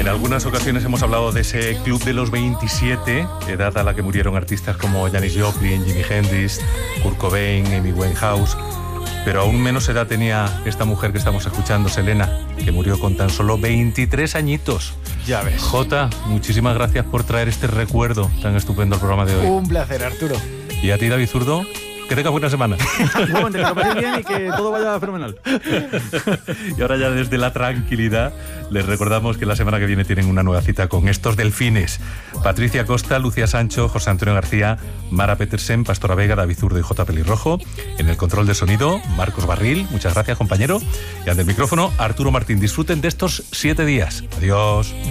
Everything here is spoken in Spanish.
En algunas ocasiones hemos hablado de ese club de los 27, edad a la que murieron artistas como Janis Joplin, Jimi Hendrix, Kurt Cobain, Amy Winehouse. Pero aún menos edad tenía esta mujer que estamos escuchando, Selena, que murió con tan solo 23 añitos. Ya ves. Jota, muchísimas gracias por traer este recuerdo tan estupendo al programa de hoy. Un placer, Arturo. Y a ti, David Zurdo, que tengas buena semana. Igualmente, que lo paséis bien y que todo vaya fenomenal. Y ahora ya desde la tranquilidad les recordamos que la semana que viene tienen una nueva cita con estos delfines: Patricia Costa, Lucía Sancho, José Antonio García, Mara Petersen, Pastora Vega, David Zurdo y J. Pelirrojo. En el control de sonido, Marcos Barril. Muchas gracias, compañero. Y ante el micrófono, Arturo Martín. Disfruten de estos 7 días. Adiós.